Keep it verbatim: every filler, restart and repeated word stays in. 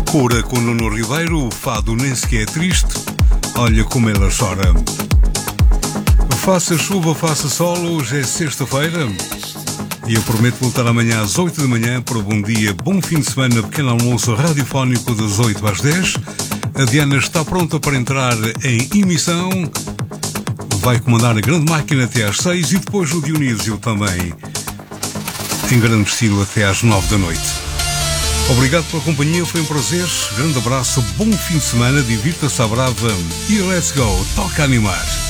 Cura com Nuno Ribeiro, o fado nem sequer é triste, olha como ela chora. Faça chuva, faça sol, hoje é sexta-feira e eu prometo voltar amanhã às oito da manhã para o bom dia, bom fim de semana, pequeno almoço radiofónico das oito às dez. A Diana está pronta para entrar em emissão, vai comandar a grande máquina até às seis e depois o Dionísio também, em grande estilo, até às nove da noite. Obrigado pela companhia, foi um prazer, grande abraço, bom fim de semana, divirta-se à brava e let's go, toca a animar.